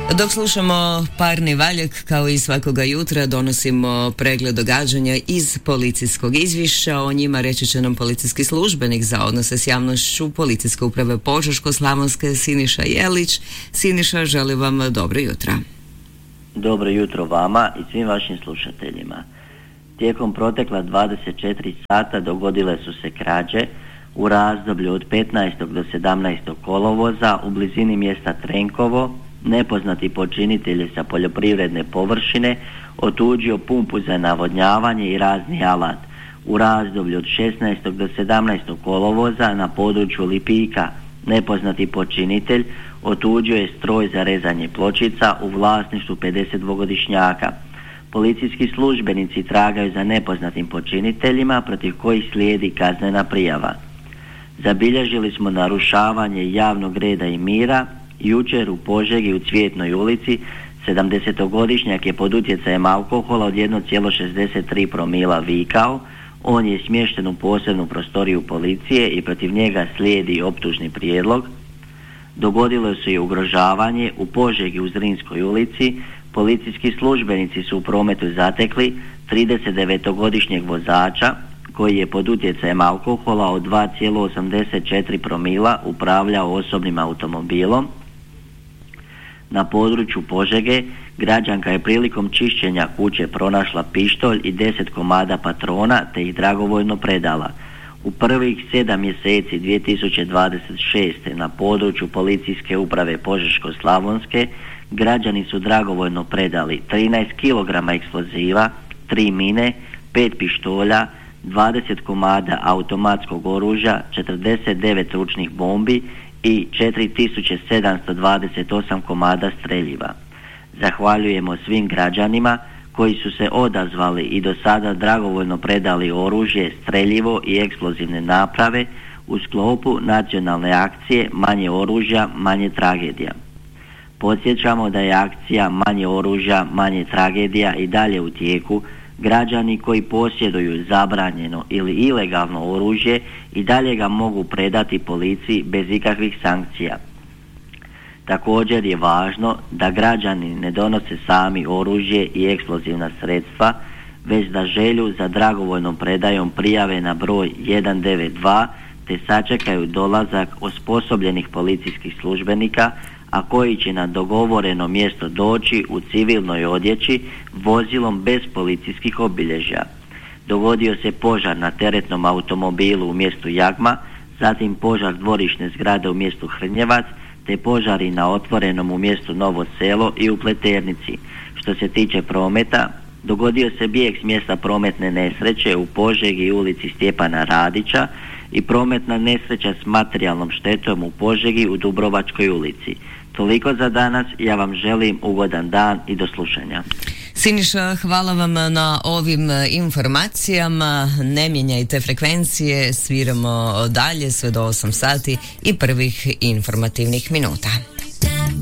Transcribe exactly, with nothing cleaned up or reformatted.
Dok slušamo parni valjak, kao i svakoga jutra, donosimo pregled događanja iz policijskog izvješća. O njima reći će nam policijski službenik za odnose s javnošću Policijske uprave Požeško-slavonske Siniša Jelić. Siniša, želim vam dobro jutro. Dobro jutro vama i svim vašim slušateljima. Tijekom protekla dvadeset četiri sata dogodile su se krađe u razdoblju od petnaestog do sedamnaestog kolovoza u blizini mjesta Trenkovo. Nepoznati počinitelj je sa poljoprivredne površine otuđio pumpu za navodnjavanje i razni alat. U razdoblju od šesnaestog do sedamnaestog kolovoza na području Lipika nepoznati počinitelj otuđio je stroj za rezanje pločica u vlasništvu pedesetdvogodišnjaka. Policijski službenici tragaju za nepoznatim počiniteljima protiv kojih slijedi kaznena prijava. Zabilježili smo narušavanje javnog reda i mira. Jučer u Požegi u Cvjetnoj ulici sedamdesetogodišnjak je pod utjecajem alkohola od jedan zarez šezdeset tri promila vikao. On je smješten u posebnu prostoriju policije i protiv njega slijedi optužni prijedlog. Dogodilo se i ugrožavanje u Požegi u Zrinskoj ulici. Policijski službenici su u prometu zatekli tridesetdevetogodišnjeg vozača koji je pod utjecajem alkohola od dva zarez osamdeset četiri promila upravljao osobnim automobilom. Na području Požege građanka je prilikom čišćenja kuće pronašla pištolj i deset komada patrona te ih dragovoljno predala. U prvih sedam mjeseci dvije tisuće dvadeset šeste. na području Policijske uprave Požeško-slavonske građani su dragovoljno predali trinaest kilograma eksploziva, tri mine, pet pištolja, dvadeset komada automatskog oružja, četrdeset devet ručnih bombi i četiri tisuće sedamsto dvadeset osam komada streljiva. Zahvaljujemo svim građanima koji su se odazvali i do sada dragovoljno predali oružje, streljivo i eksplozivne naprave u sklopu nacionalne akcije Manje oružja, manje tragedija. Podsjećamo da je akcija Manje oružja, manje tragedija i dalje u tijeku. Građani koji posjeduju zabranjeno ili ilegalno oružje i dalje ga mogu predati policiji bez ikakvih sankcija. Također je važno da građani ne donose sami oružje i eksplozivna sredstva, već da želju za dragovoljnom predajom prijave na broj jedan devet dva te sačekaju dolazak osposobljenih policijskih službenika, a koji će na dogovoreno mjesto doći u civilnoj odjeći vozilom bez policijskih obilježja. Dogodio se požar na teretnom automobilu u mjestu Jagma, zatim požar dvorišne zgrade u mjestu Hrnjevac, te požari na otvorenom u mjestu Novo Selo i u Pleternici. Što se tiče prometa, dogodio se bijeg s mjesta prometne nesreće u Požegi i ulici Stjepana Radića i prometna nesreća s materijalnom štetom u Požegi u Dubrovačkoj ulici. Toliko za danas, ja vam želim ugodan dan i do slušanja. Siniša, hvala vam na ovim informacijama. Ne mijenjajte frekvencije, sviramo dalje sve do osam sati i prvih informativnih minuta.